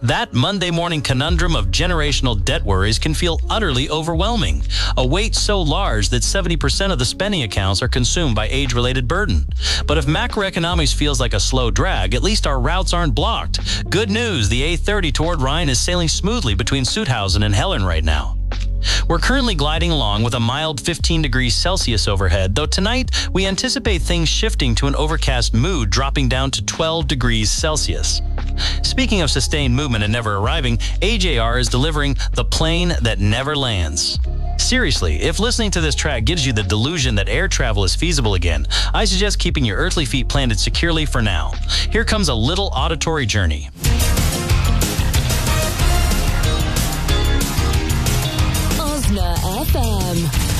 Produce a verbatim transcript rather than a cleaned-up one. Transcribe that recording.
That Monday morning conundrum of generational debt worries can feel utterly overwhelming, a weight so large that seventy percent of the spending accounts are consumed by age-related burden. But if macroeconomics feels like a slow drag, at least our routes aren't blocked. Good news, the A thirty toward Rhine is sailing smoothly between Sutthausen and Hellen right now. We're currently gliding along with a mild fifteen degrees Celsius overhead, though tonight we anticipate things shifting to an overcast mood, dropping down to twelve degrees Celsius. Speaking of sustained movement and never arriving, A J R is delivering the plane that never lands. Seriously, if listening to this track gives you the delusion that air travel is feasible again, I suggest keeping your earthly feet planted securely for now. Here comes a little auditory journey. Osna F M.